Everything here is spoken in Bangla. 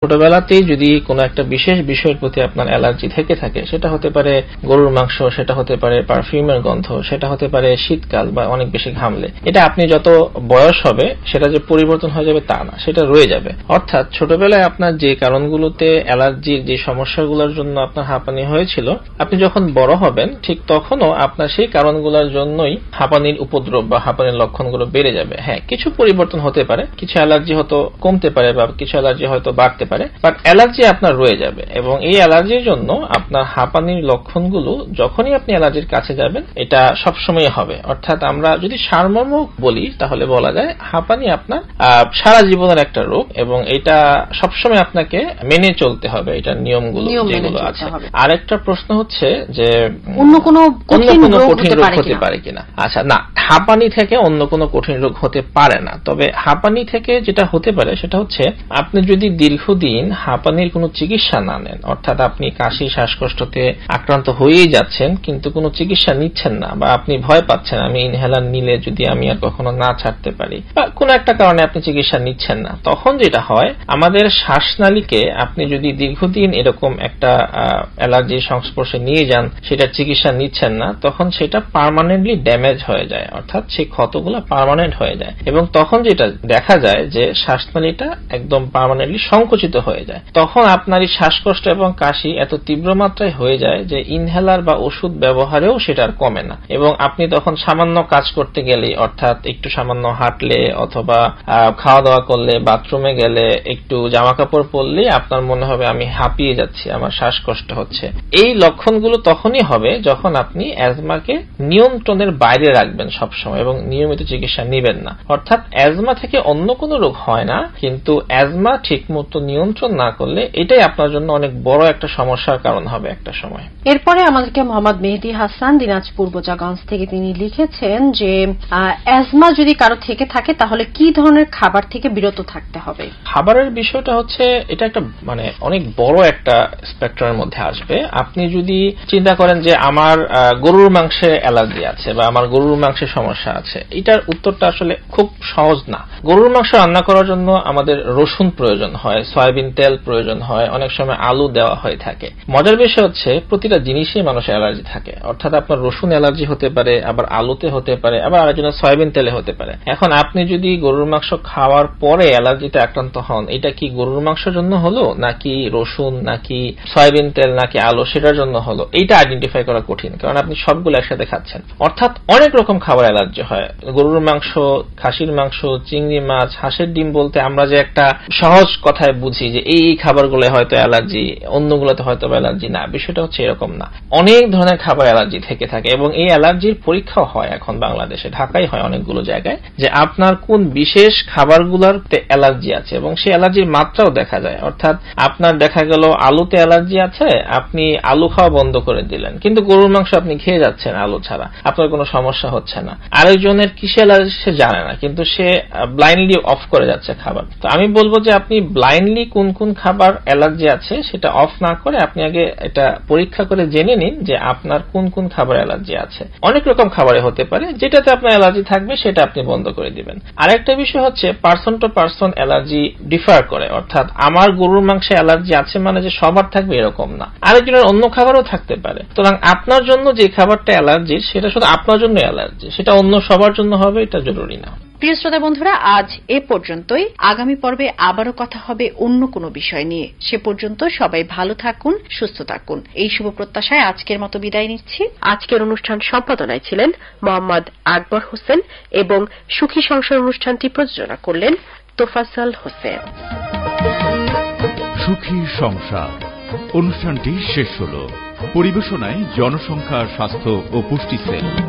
ছোটবেলাতেই যদি কোনো একটা বিশেষ বিষয়ের প্রতি আপনার অ্যালার্জি থেকে থাকে, সেটা হতে পারে গরুর মাংস, সেটা হতে পারে পারফিউমের গন্ধ, সেটা হতে পারে শীতকাল বা অনেক বেশি ঘামলে, এটা আপনি যত বয়স হবে সেটা যে পরিবর্তন হয়ে যাবে তা না, সেটা রয়ে যাবে। অর্থাৎ ছোটবেলায় আপনার যে কারণগুলোতে অ্যালার্জির যে সমস্যাগুলোর জন্য আপনার হাঁপানি হয়েছিল, আপনি যখন বড় হবেন ঠিক তখনও আপনার সেই কারণগুলোর জন্যই হাঁপানির উপদ্রব বা হাঁপানির লক্ষণগুলো বেড়ে যাবে। হ্যাঁ, কিছু পরিবর্তন হতে পারে, কিছু অ্যালার্জি হয়তো কমতে পারে বা কিছু অ্যালার্জি হয়তো বাড়তে পারে, বাট অ্যালার্জি আপনার রয়ে যাবে। এবং এই অ্যালার্জির জন্য আপনার হাঁপানির লক্ষণগুলো যখনই আপনি অ্যালার্জির কাছে যাবেন এটা সবসময় হবে। অর্থাৎ আমরা যদি সারমর্ম বলি তাহলে বলা যায় হাঁপানি আপনার সারা জীবনের একটা রোগ এবং এটা সবসময় আপনাকে মেনে চলতে হবে, এটা নিয়মগুলো যেগুলো আছে। আরেকটা প্রশ্ন হচ্ছে যে অন্য কোনো কঠিন রোগ হতে পারে কিনা। আচ্ছা, না, হাঁপানি থেকে অন্য কোনো কঠিন রোগ হতে পারে না। তবে হাঁপানি থেকে যেটা হতে পারে সেটা হচ্ছে আপনি যদি দীর্ঘদিন হাঁপানির কোনো চিকিৎসা না নেন, অর্থাৎ আপনি কাশি শ্বাসকষ্টতে আক্রান্ত হয়েই যাচ্ছেন কিন্তু কোনো চিকিৎসা নিচ্ছেন না, বা আপনি ভয় পাচ্ছেন আমি ইনহেলার নিলে যদি আমি আর কখনো না ছাড়তে পারি, বা কোনো একটা কারণে আপনি চিকিৎসা নিচ্ছেন না, তখন যেটা হয় আমাদের শ্বাসনালীকে আপনি যদি দীর্ঘদিন এরকম একটা অ্যালার্জির সংস্পর্শে নিয়ে যান, সেটা চিকিৎসা নিচ্ছেন না, তখন সেটা পার্মানেন্টলি ড্যামেজ হয়ে যায়, অর্থাৎ সেই ক্ষতগুলো পার্মানেন্ট হয়ে যায়। এবং তখন যেটা দেখা যায় যে শ্বাসনালীটা একদম পার্মানেন্টলি সংকুচিত হয়ে যায়। তখন আপনার এই শ্বাসকষ্ট এবং কাশি এত তীব্র মাত্রায় হয়ে যায় যে ইনহেলার বা ওষুধ ব্যবহারেও সেটা আর কমে না। এবং আপনি তখন সামান্য কাজ করতে গেলে, অর্থাৎ একটু সামান্য হাঁটলে অথবা খাওয়া দাওয়া করলে, বাথরুমে গেলে, একটু জামা কাপড় পরলে আপনার মনে হবে আমি হাঁপিয়ে যাচ্ছি, আমার শ্বাসকষ্ট হচ্ছে। এই লক্ষণগুলো তখনই হবে যখন আপনি অ্যাজমাকে নিয়ন্ত্রণের বাইরে রাখবেন সবসময় এবং নিয়মিত চিকিৎসা নেবেন না। অর্থাৎ অ্যাজমা থেকে অন্য কোনো রোগ হয় না, কিন্তু অ্যাজমা ঠিক মতো নিয়ন্ত্রণ না করলে এটাই আপনার জন্য অনেক বড় একটা সমস্যার কারণ হবে একটা সময়। এরপরে আমাদেরকে মোহাম্মদ মেহেদী হাসান দিনাজপুর বোচাগঞ্জ থেকে তিনি লিখেছেন যে অ্যাজমা যদি কারো থেকে থাকে তাহলে কি ধরনের খাবার থেকে বিরত থাকতে হবে? খাবারের বিষয়টা হচ্ছে এটা একটা অনেক বড় একটা স্পেকট্রামের মধ্যে আসবে। আপনি যদি চিন্তা করেন যে আমার গরুর মাংসে অ্যালার্জি আছে বা আমার গরুর মাংসের সমস্যা আছে, এটার উত্তরটা আসলে খুব সহজ না। গরুর মাংস রান্না করার জন্য আমাদের রসুন প্রয়োজন হয়, সয়াবিন তেল প্রয়োজন হয়, অনেক সময় আলু দেওয়া হয়ে থাকে। মজার বিষয় হচ্ছে প্রতিটা জিনিসই মানুষের অ্যালার্জি থাকে, অর্থাৎ আপনার রসুন অ্যালার্জি হতে পারে, আবার আলুতে হতে পারে, আবার আরেকজনের সয়াবিন তেলে হতে পারে। এখন আপনি যদি গরুর মাংস খাওয়ার পরে অ্যালার্জিতে আক্রান্ত হন, এটা কি গরুর মাংসের জন্য হলো নাকি রসুন নাকি সয়াবিন তেল নাকি আলু সেটার জন্য হলো, এইটা আইডেন্টিফাই করা কঠিন, কারণ আপনি সবগুলো একসাথে খাচ্ছেন। অর্থাৎ অনেক রকম খাবার অ্যালার্জি হয়, গরুর মাংস, খাসির মাংস, চিংড়ি মাছ, হাঁসের ডিম বলতে আমরা যে একটা সহজ কথায় বুঝি যে এই খাবারগুলো হয়তো অ্যালার্জি, অন্যগুলোতে হয়তো অ্যালার্জি না, বিষয়টা হচ্ছে এরকম না। অনেক ধরনের খাবার অ্যালার্জি থেকে থাকে এবং এই অ্যালার্জির পরীক্ষাও হয় এখন বাংলাদেশে, ঢাকায় হয় অনেকগুলো জায়গায়, যে আপনার কোন বিশেষ খাবারগুলোতে অ্যালার্জি আছে এবং সেই অ্যালার্জির মাত্রাও দেখা যায়। অর্থাৎ আপনার দেখা গেল আলুতে অ্যালার্জি আছে, আপনি আলু খাওয়া বন্ধ করে দিলেন, কিন্তু গরুর মাংস আপনি খেয়ে যাচ্ছেন আলু ছাড়া, আপনার কোনো সমস্যা হচ্ছে না। আরেকজনের কিসে অ্যালার্জি সে জানে না, কিন্তু সে ব্লাইন্ডলি অফ করে যাচ্ছে খাবার। তো আমি বলবো যে আপনি ব্লাইন্ডলি কোন কোন খাবার অ্যালার্জি আছে সেটা অফ না করে আপনি আগে এটা পরীক্ষা করে জেনে নিন যে আপনার কোন কোন খাবার অ্যালার্জি আছে। অনেক রকম খাবারে হতে পারে, যেটাতে আপনার অ্যালার্জি থাকবে সেটা আপনি বন্ধ করে দিবেন। আরেকটা বিষয় হচ্ছে person to person allergy differ করে, অর্থাৎ আমার গরুর মাংসে অ্যালার্জি আছে মানে যে সবার থাকবে এরকম না, আরেকজনের অন্য খাবারও থাকতে পারে। সুতরাং আপনার জন্য যে খাবারটা অ্যালার্জি সেটা শুধু আপনার জন্য অ্যালার্জি, সেটা অন্য সবার জন্য হবে এটা জরুরি না। প্রিয় শ্রোতা বন্ধুরা, আজ এ পর্যন্তই। আগামী পর্বে আবারও কথা হবে অন্য কোনো বিষয় নিয়ে। সে পর্যন্ত সবাই ভালো থাকুন, সুস্থ থাকুন, এই শুভ প্রত্যাশায় আজকের মতো বিদায় নিচ্ছি। আজকের অনুষ্ঠান সম্পাদনায় ছিলেন মোহাম্মদ আকবর হোসেন এবং সুখী সংসার অনুষ্ঠানটি প্রযোজনা করলেন তোফাজ্জল হোসেন। সুখী সংসার অনুষ্ঠানটি শেষ হল। পরিবেশনায় জনসংখ্যা, স্বাস্থ্য ও পুষ্টি সেল।